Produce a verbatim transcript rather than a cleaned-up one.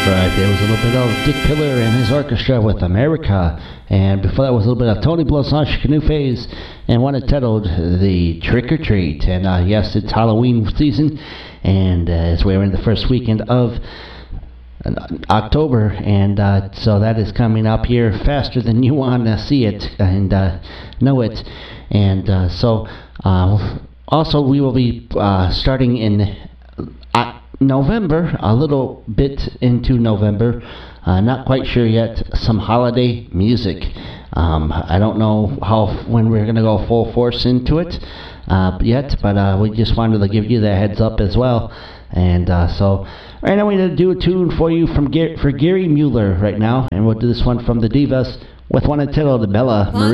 Right, there was a little bit of Dick Pillar and his orchestra with America, and before that was a little bit of Tony Blazonczyk, Canoe Phase, and one entitled The Trick or Treat. And uh, yes, it's Halloween season, and uh, as we're in the first weekend of October, and uh, so that is coming up here faster than you want to see it and uh, know it. And uh, so uh, also we will be uh, starting in uh, November, a little bit into November, uh, not quite sure yet, some holiday music. Um, I don't know how when we're going to go full force into it uh, yet, but uh, we just wanted to give you the heads up as well. And uh, so right now we're going to do a tune for you from Gar- for Gary Mueller right now, and we'll do this one from the Divas with one entitled Bella Marie.